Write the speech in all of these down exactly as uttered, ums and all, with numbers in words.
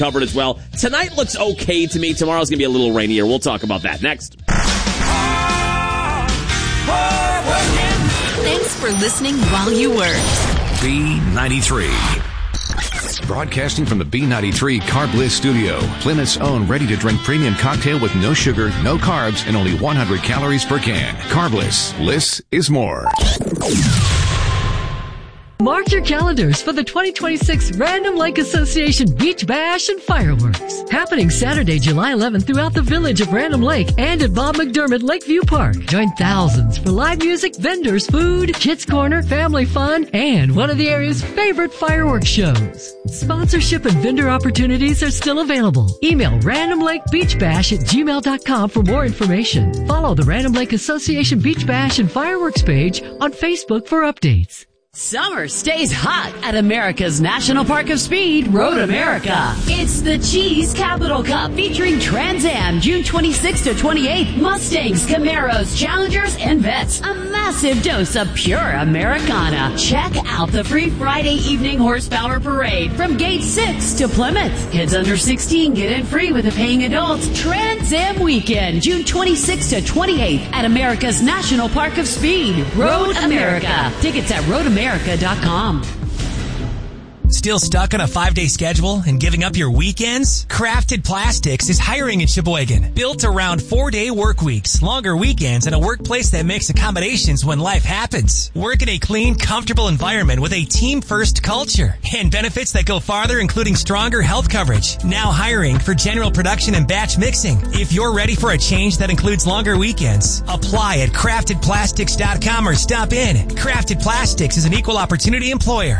covered as well. Tonight looks okay to me. Tomorrow's going to be a little rainier. We'll talk about that next. Thanks for listening while you work. B ninety-three. Broadcasting from the B ninety-three Carb Bliss studio. Plymouth's own ready-to-drink premium cocktail with no sugar, no carbs, and only one hundred calories per can. Carb Bliss. Bliss is more. Mark your calendars for the twenty twenty-six Random Lake Association Beach Bash and Fireworks. Happening Saturday, July eleventh throughout the village of Random Lake and at Bob McDermott Lakeview Park. Join thousands for live music, vendors, food, kids corner, family fun, and one of the area's favorite fireworks shows. Sponsorship and vendor opportunities are still available. Email randomlakebeachbash at gmail dot com for more information. Follow the Random Lake Association Beach Bash and Fireworks page on Facebook for updates. Summer stays hot at America's National Park of Speed, Road America. It's the Cheese Capital Cup featuring Trans Am, June twenty-sixth to twenty-eighth, Mustangs, Camaros, Challengers, and Vets. A massive dose of pure Americana. Check out the free Friday evening horsepower parade from Gate six to Plymouth. Kids under sixteen get in free with a paying adult. Trans Am Weekend, June twenty-sixth to twenty-eighth at America's National Park of Speed, Road America. Tickets at road america dot com. Still stuck on a five-day schedule and giving up your weekends? Crafted Plastics is hiring in Sheboygan. Built around four-day work weeks, longer weekends, and a workplace that makes accommodations when life happens. Work in a clean, comfortable environment with a team-first culture. And benefits that go farther, including stronger health coverage. Now hiring for general production and batch mixing. If you're ready for a change that includes longer weekends, apply at crafted plastics dot com or stop in. Crafted Plastics is an equal opportunity employer.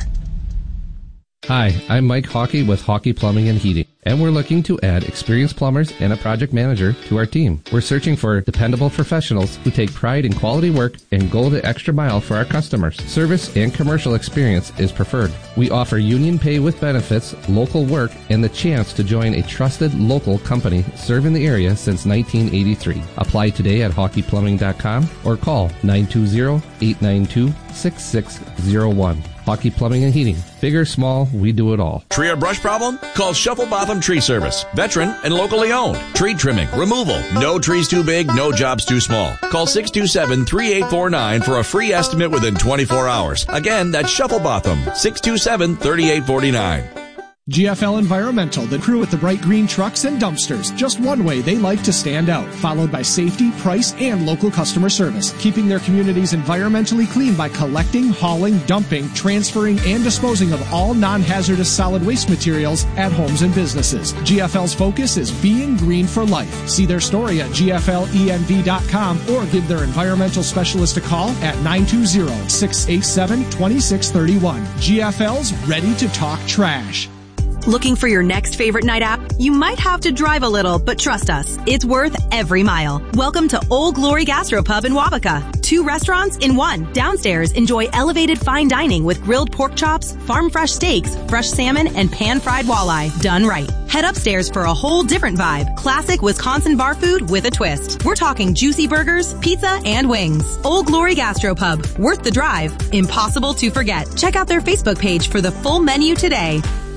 Hi, I'm Mike Hockey with Hockey Plumbing and Heating, and we're looking to add experienced plumbers and a project manager to our team. We're searching for dependable professionals who take pride in quality work and go the extra mile for our customers. Service and commercial experience is preferred. We offer union pay with benefits, local work, and the chance to join a trusted local company serving the area since nineteen eighty-three. Apply today at hockey plumbing dot com or call nine two zero, eight nine two, six six zero one. Hockey Plumbing and Heating. Big or small, we do it all. Tree or brush problem? Call Shufflebotham Tree Service. Veteran and locally owned. Tree trimming, removal. No trees too big, no jobs too small. Call six two seven, three eight four nine for a free estimate within twenty-four hours. Again, that's Shufflebotham. six two seven, three eight four nine. G F L Environmental, the crew with the bright green trucks and dumpsters. Just one way they like to stand out, followed by safety, price, and local customer service. Keeping their communities environmentally clean by collecting, hauling, dumping, transferring, and disposing of all non-hazardous solid waste materials at homes and businesses. G F L's focus is being green for life. See their story at G F L E N V dot com or give their environmental specialist a call at nine two zero, six eight seven, two six three one. G F L's ready to talk trash. Looking for your next favorite night out? You might have to drive a little, but trust us, it's worth every mile. Welcome to Old Glory Gastropub in Wabaka. Two restaurants in one. Downstairs, enjoy elevated fine dining with grilled pork chops, farm fresh steaks, fresh salmon, and pan-fried walleye. Done right. Head upstairs for a whole different vibe. Classic Wisconsin bar food with a twist. We're talking juicy burgers, pizza, and wings. Old Glory Gastropub. Worth the drive. Impossible to forget. Check out their Facebook page for the full menu today.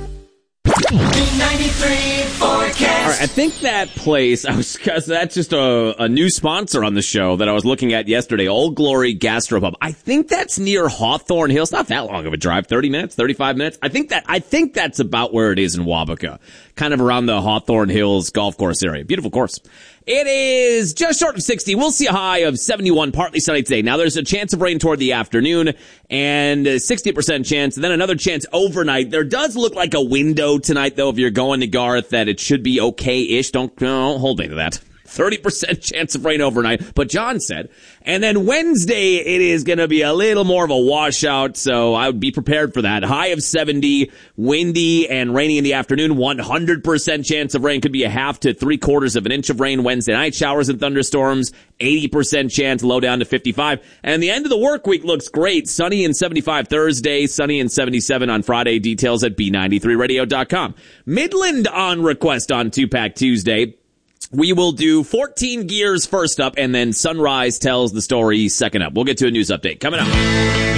B ninety-three forecast. All right, I think that place, I was, cause that's just a, a new sponsor on the show that I was looking at yesterday, Old Glory Gastropub. I think that's near Hawthorne Hill. It's not that long of a drive, thirty minutes, thirty-five minutes. I think that, I think that's about where it is in Wabaka, kind of around the Hawthorne Hills golf course area. Beautiful course. It is just short of sixty. We'll see a high of seventy-one, partly sunny today. Now, there's a chance of rain toward the afternoon and a sixty percent chance, and then another chance overnight. There does look like a window tonight, though, if you're going to Garth, that it should be okay-ish. Don't, don't hold me to that. thirty percent chance of rain overnight, but John said. And then Wednesday, it is going to be a little more of a washout, so I would be prepared for that. High of seventy, windy and rainy in the afternoon. one hundred percent chance of rain. Could be a half to three quarters of an inch of rain Wednesday night. Showers and thunderstorms. eighty percent chance, low down to fifty-five. And the end of the work week looks great. Sunny and seventy-five Thursday, sunny and seventy-seven on Friday. Details at B ninety-three radio dot com. Midland on request on two-pack Tuesday. We will do fourteen gears first up, and then Sunrise tells the story second up. We'll get to a news update coming up.